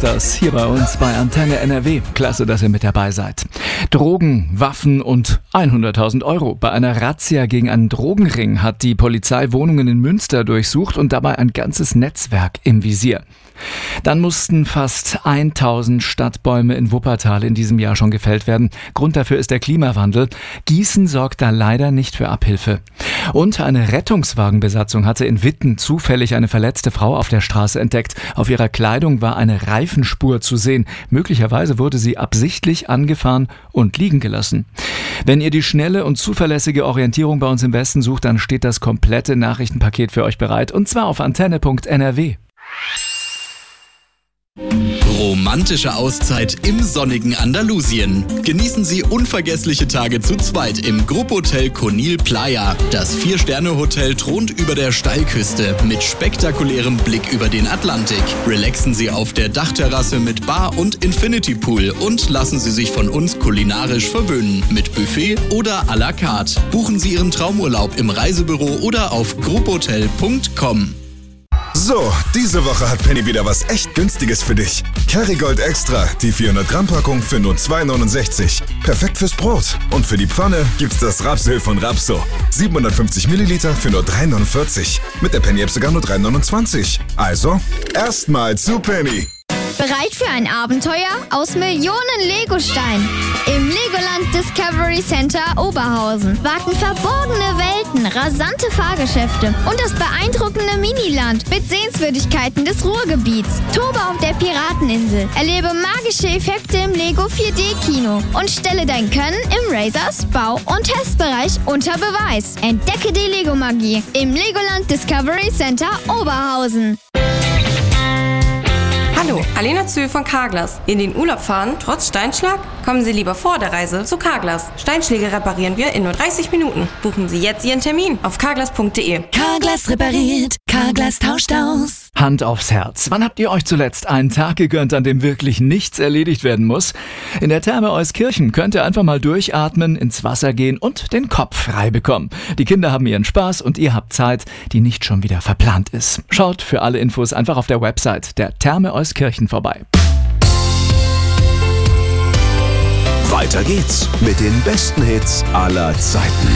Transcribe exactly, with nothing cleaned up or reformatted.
ist das hier bei uns bei Antenne N R W. Klasse, dass ihr mit dabei seid. Drogen, Waffen und hunderttausend Euro. Bei einer Razzia gegen einen Drogenring hat die Polizei Wohnungen in Münster durchsucht und dabei ein ganzes Netzwerk im Visier. Dann mussten fast tausend Stadtbäume in Wuppertal in diesem Jahr schon gefällt werden. Grund dafür ist der Klimawandel. Gießen sorgt da leider nicht für Abhilfe. Und eine Rettungswagenbesatzung hatte in Witten zufällig eine verletzte Frau auf der Straße entdeckt. Auf ihrer Kleidung war eine Reifenspur zu sehen. Möglicherweise wurde sie absichtlich angefahren und liegen gelassen. Wenn ihr die schnelle und zuverlässige Orientierung bei uns im Westen sucht, dann steht das komplette Nachrichtenpaket für euch bereit. Und zwar auf antenne punkt n r w. Romantische Auszeit im sonnigen Andalusien. Genießen Sie unvergessliche Tage zu zweit im Grupphotel Conil Playa. Das Vier-Sterne-Hotel thront über der Steilküste mit spektakulärem Blick über den Atlantik. Relaxen Sie auf der Dachterrasse mit Bar und Infinity Pool und lassen Sie sich von uns kulinarisch verwöhnen mit Buffet oder à la carte. Buchen Sie Ihren Traumurlaub im Reisebüro oder auf grupphotel punkt com. So, diese Woche hat Penny wieder was echt Günstiges für dich. Kerrygold Extra, die vierhundert Gramm Packung für nur zwei neunundsechzig. Perfekt fürs Brot. Und für die Pfanne gibt's das Rapsöl von Rapso. siebenhundertfünfzig Milliliter für nur drei neunundvierzig. Mit der Penny-App sogar nur drei neunundzwanzig. Also, erstmal zu Penny. Bereit für ein Abenteuer aus Millionen Legosteinen? Im Legoland Discovery Center Oberhausen warten verborgene Welten, rasante Fahrgeschäfte und das beeindruckende Miniland mit Sehenswürdigkeiten des Ruhrgebiets. Tobe auf der Pirateninsel, erlebe magische Effekte im Lego vier D Kino und stelle dein Können im Razors, Bau- und Testbereich unter Beweis. Entdecke die Lego-Magie im Legoland Discovery Center Oberhausen. Hallo, Alena Zühl von Carglass. In den Urlaub fahren, trotz Steinschlag? Kommen Sie lieber vor der Reise zu Carglass. Steinschläge reparieren wir in nur dreißig Minuten. Buchen Sie jetzt Ihren Termin auf carglass punkt d e. Carglass repariert, Carglass tauscht aus. Hand aufs Herz. Wann habt ihr euch zuletzt einen Tag gegönnt, an dem wirklich nichts erledigt werden muss? In der Therme Euskirchen könnt ihr einfach mal durchatmen, ins Wasser gehen und den Kopf frei bekommen. Die Kinder haben ihren Spaß und ihr habt Zeit, die nicht schon wieder verplant ist. Schaut für alle Infos einfach auf der Website der Therme Euskirchen vorbei. Weiter geht's mit den besten Hits aller Zeiten.